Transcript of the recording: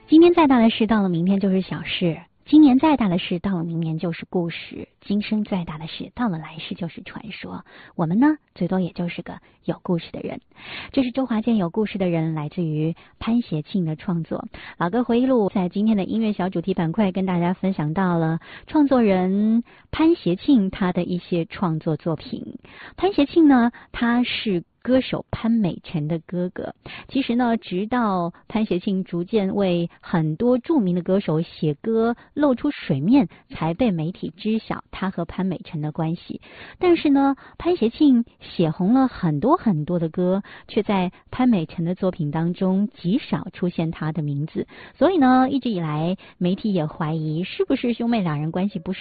今天再大的事，到了明天就是小事；今年再大的事，到了明年就是故事；今生再大的事，到了来世就是传说。我们呢，最多也就是个有故事的人。这是周华健有故事的人，来自于潘协庆的创作。老歌回忆录在今天的音乐小主题板块跟大家分享到了创作人潘协庆他的一些创作作品。潘协庆呢，他是歌手潘美辰的哥哥。其实呢，直到潘协庆逐渐为很多著名的歌手写歌露出水面，才被媒体知晓他和潘美辰的关系。但是呢，潘协庆写红了很多很多的歌，却在潘美辰的作品当中极少出现他的名字。所以呢，一直以来媒体也怀疑是不是兄妹两人关系不